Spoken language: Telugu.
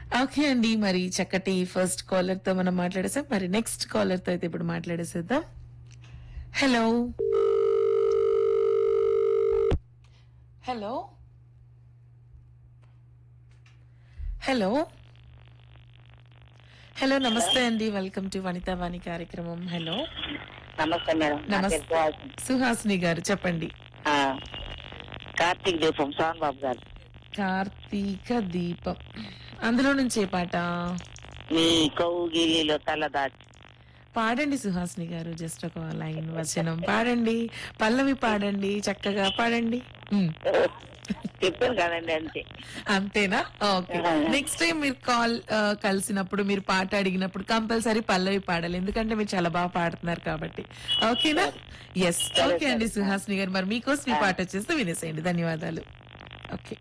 ఓకే అండి. మరి చక్కటి ఫస్ట్ కాలర్ తో మనం మాట్లాడేసాం. మరి నెక్స్ట్ కాలర్ తో అయితే ఇప్పుడు మాట్లాడేసేద్దాం. Hello hello hello hello hello నమస్తే అండి. వెల్కమ్ టు వనితా వాణి కార్యక్రమం. హలో నమస్తే మేడం. నా పేరు నమస్తే సుహాసిని. సుహాసిని గారు చెప్పండి. ఆ, కార్తీక్ దీపం సోహన్ బాబు గారు. కార్తీక దీపం అందులో నుంచి ఏ పాట మీ కౌగిలిలో తల దాచి. పాడండి సుహాసిని గారు. జస్ట్ ఒక లైన్ వచనం పాడండి, పల్లవి పాడండి, చక్కగా పాడండి. ఉమ్. చెప్పాను కదండి అంతే. అంతేనా? ఓకే. ఆ, నెక్స్ట్ టైం మీరు కాల్ కలిసినప్పుడు మీరు పాట అడిగినప్పుడు కంపల్సరీ పల్లవి పాడాలి. ఎందుకంటే మీరు చాలా బాగా పాడుతున్నారు కాబట్టి. ఓకేనా? సరే ఎస్. సరే ఓకే సరే. అండి సుహాసిని గారు. మరి మీకోసం ఈ ఆ. పాట వచ్చేస్తే వినేసేయండి. ధన్యవాదాలు. ఓకే.